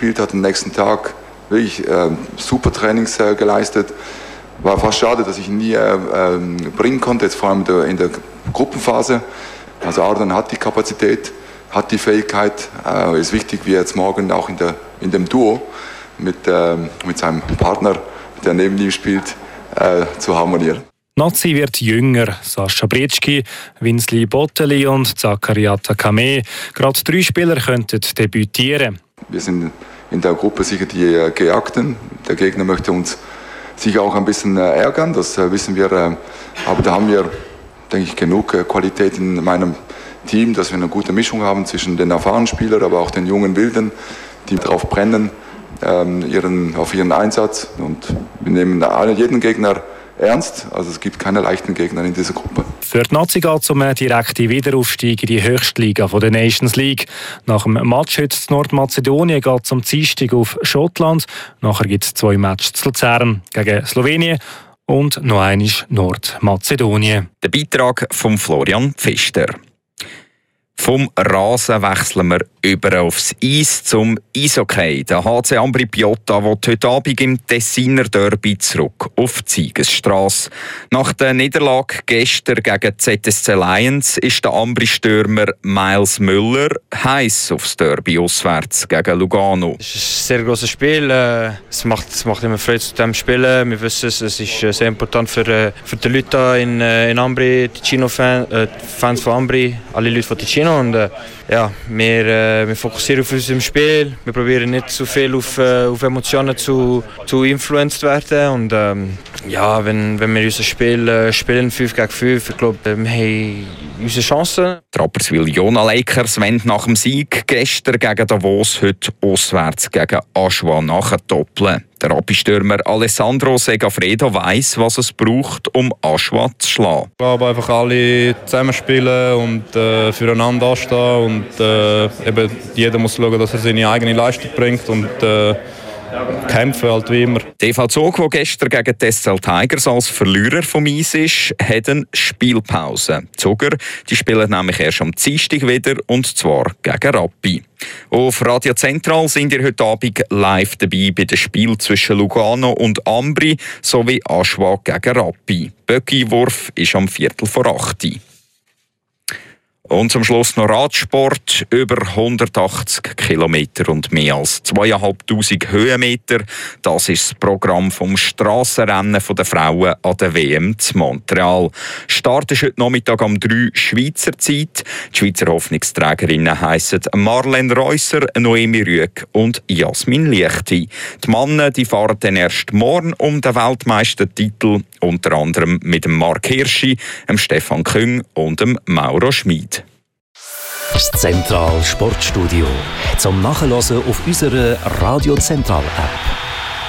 gespielt, hat am nächsten Tag wirklich super Trainings geleistet. War fast schade, dass ich ihn nie bringen konnte, jetzt vor allem in der Gruppenphase. Also Ardan hat die Kapazität, hat die Fähigkeit, ist wichtig, wie jetzt morgen auch in dem Duo mit seinem Partner, der neben ihm spielt, zu harmonieren. Nazi wird jünger. Sascha Bretschki, Winsley Botteli und Zakaria Takame. Gerade 3 Spieler könnten debütieren. Wir sind in der Gruppe sicher die Gejagten. Der Gegner möchte uns sicher auch ein bisschen ärgern, das wissen wir. Aber da haben wir, denke ich, genug Qualität in meinem Team, dass wir eine gute Mischung haben zwischen den erfahrenen Spielern, aber auch den jungen Wilden, die darauf brennen, auf ihren Einsatz. Und wir nehmen jeden Gegner ernst, also es gibt keine leichten Gegner in dieser Gruppe. Für die Nazi geht es um einen direkten Wiederaufstieg in die Höchstliga der Nations League. Nach dem Match heute in Nordmazedonien geht es am Dienstag auf Schottland. Nachher gibt es 2 Matches zu Luzern gegen Slowenien und noch einmal Nordmazedonien. Der Beitrag von Florian Pfister. Vom Rasen wechseln wir über aufs Eis zum Eishockey. Der HC Ambri Piotta will heute Abend im Tessiner Derby zurück auf die Siegesstrasse. Nach der Niederlage gestern gegen ZSC Lions ist der Ambri-Stürmer Miles Müller heiß aufs Derby auswärts gegen Lugano. Es ist ein sehr grosses Spiel. Es macht immer Freude zu dem Spielen. Wir wissen es ist sehr important für die Leute in Ambri, Ticino-Fans von Ambri, alle Leute von Ticino. Und wir fokussieren auf unserem Spiel. Wir probieren nicht zu viel auf Emotionen zu influenced werden. Und wenn wir unser Spiel spielen 5 gegen 5, ich glaube, wir haben unsere Chancen. Die Rapperswil-Jona Lakers wollen nach dem Sieg gestern gegen Davos heute auswärts gegen Aschua nachdoppeln. Der Rappi-Stürmer Alessandro Segafredo weiss, was es braucht, um Aschua zu schlagen. Ich glaube, einfach alle zusammenspielen und füreinander anstehen. Und eben jeder muss schauen, dass er seine eigene Leistung bringt und kämpfen halt wie immer. TV Zug, der gestern gegen die SL Tigers als Verlierer vom Eis ist, hat eine Spielpause. Die Zuger die spielen nämlich erst am Dienstag wieder, und zwar gegen Rappi. Auf Radio Central sind ihr heute Abend live dabei bei dem Spiel zwischen Lugano und Ambri sowie Aschua gegen Rappi. Böcki-Wurf ist am 7:45. Und zum Schluss noch Radsport. Über 180 Kilometer und mehr als 2500 Höhenmeter. Das ist das Programm vom Strassenrennen der Frauen an der WM zu Montreal. Start ist heute Nachmittag um 3 Schweizer Zeit. Die Schweizer Hoffnungsträgerinnen heissen Marlene Reusser, Noemi Rüegg und Jasmin Liechti. Die Männer die fahren dann erst morgen um den Weltmeistertitel, unter anderem mit dem Marc Hirschi, dem Stefan Küng und dem Mauro Schmid. Das Zentral Sportstudio zum Nachhören auf unserer Radio Zentral App.